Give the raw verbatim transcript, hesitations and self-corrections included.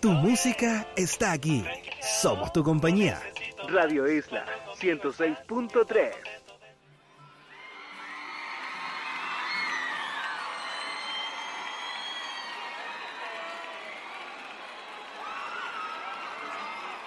Tu música está aquí. Somos tu compañía. Radio Isla ciento seis punto tres.